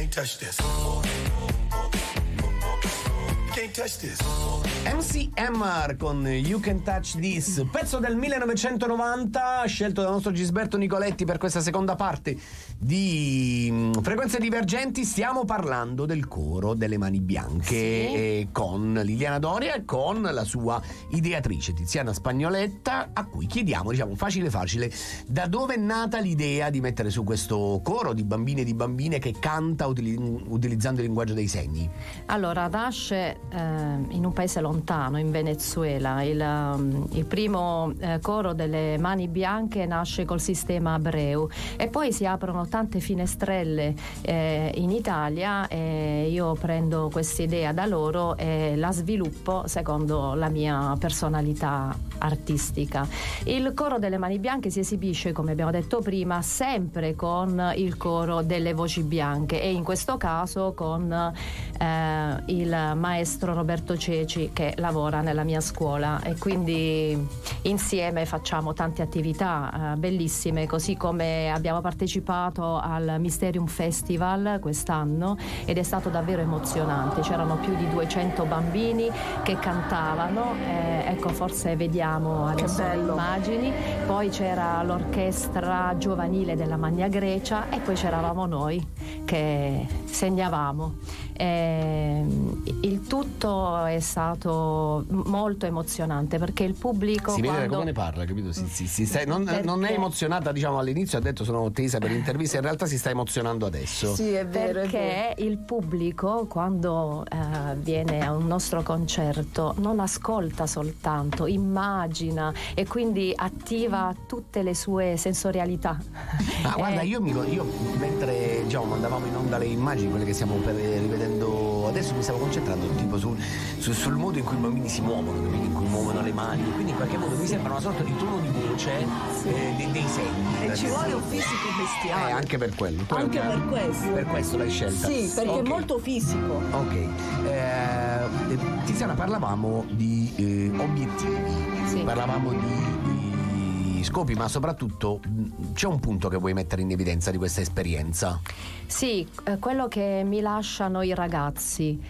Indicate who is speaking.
Speaker 1: can't touch this. Can't touch this.
Speaker 2: MC Hammer con You Can Touch This, pezzo del 1990 scelto dal nostro Gisberto Nicoletti per questa seconda parte di Frequenze Divergenti. Stiamo parlando del coro delle Mani Bianche, con Liliana Doria e con la sua ideatrice Tiziana Spagnoletta, a cui chiediamo, diciamo facile da dove è nata l'idea di mettere su questo coro di bambini e di bambine che canta utilizzando il linguaggio dei segni.
Speaker 3: Allora, nasce in un paese lontano, in Venezuela. Il primo coro delle Mani Bianche nasce col sistema Abreu e poi si aprono tante finestrelle in Italia, e io prendo questa idea da loro e la sviluppo secondo la mia personalità artistica. Il coro delle Mani Bianche si esibisce, come abbiamo detto prima, sempre con il coro delle Voci Bianche, e in questo caso con il maestro Roberto Ceci, che lavora nella mia scuola, e quindi insieme facciamo tante attività bellissime, così come abbiamo partecipato al Mysterium Festival quest'anno ed è stato davvero emozionante. C'erano più di 200 bambini che cantavano, ecco, forse vediamo adesso le immagini. Poi c'era l'orchestra giovanile della Magna Grecia e poi c'eravamo noi che segnavamo. Il tutto è stato molto emozionante perché il pubblico
Speaker 2: si vede come ne parla, capito? Non è emozionata, diciamo, all'inizio ha detto sono tesa per l'intervista, in realtà si sta emozionando adesso.
Speaker 3: Sì, è vero, perché il pubblico quando viene a un nostro concerto non ascolta soltanto, immagina e quindi attiva tutte le sue sensorialità.
Speaker 2: Guarda, io mentre, diciamo, mandavamo in onda le immagini, quelle che stiamo rivedendo adesso, mi stavo concentrando tipo sul modo in cui i bambini si muovono, in cui muovono le mani, quindi in qualche modo mi sembra una sorta di tono di voce dei segni.
Speaker 4: E ci vuole un fisico bestiale.
Speaker 2: Anche per quello.
Speaker 4: Anche per questo.
Speaker 2: Per questo l'hai scelta.
Speaker 4: Sì, perché è molto fisico.
Speaker 2: Ok. Tiziana, parlavamo di obiettivi, parlavamo di scopi, ma soprattutto c'è un punto che vuoi mettere in evidenza di questa esperienza?
Speaker 3: Sì, quello che mi lasciano i ragazzi,